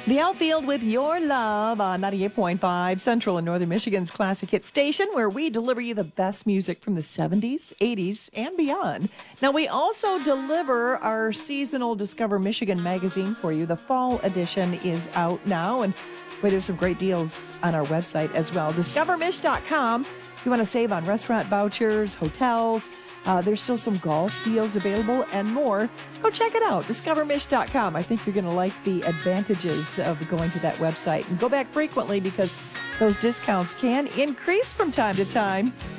The Outfield with Your Love on 98.5 Central and Northern Michigan's classic hit station, where we deliver you the best music from the 70s, 80s, and beyond. Now, we also deliver our seasonal Discover Michigan magazine for you. The fall edition is out now, and there's some great deals on our website as well. DiscoverMish.com. If you want to save on restaurant vouchers, hotels, there's still some golf deals available and more. Go check it out, discovermish.com. I think you're going to like the advantages of going to that website. And go back frequently because those discounts can increase from time to time.